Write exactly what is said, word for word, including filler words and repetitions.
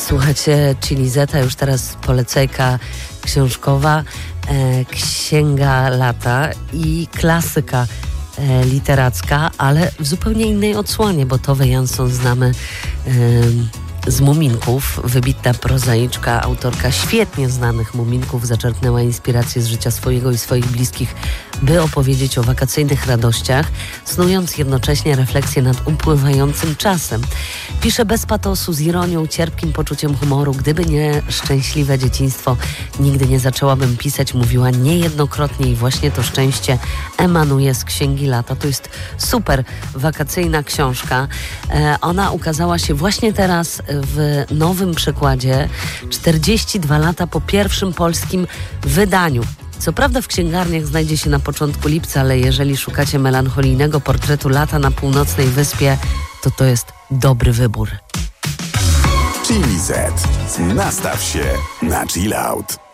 Słuchajcie, Chili Zeta, już teraz polecajka książkowa, e, Księga Lata i klasyka e, literacka, ale w zupełnie innej odsłonie, bo Tove Jansson znamy e, z Muminków. Wybitna prozaiczka, autorka świetnie znanych Muminków, zaczerpnęła inspirację z życia swojego i swoich bliskich, by opowiedzieć o wakacyjnych radościach, snując jednocześnie refleksję nad upływającym czasem. Pisze bez patosu, z ironią, cierpkim poczuciem humoru. Gdyby nie szczęśliwe dzieciństwo, nigdy nie zaczęłabym pisać, mówiła niejednokrotnie, i właśnie to szczęście emanuje z Księgi Lata. To jest super wakacyjna książka. E, ona ukazała się właśnie teraz w nowym przekładzie, czterdzieści dwa lata po pierwszym polskim wydaniu. Co prawda w księgarniach znajdzie się na początku lipca, ale jeżeli szukacie melancholijnego portretu lata na północnej wyspie, to to jest dobry wybór. Chili Z. Nastaw się na chill out.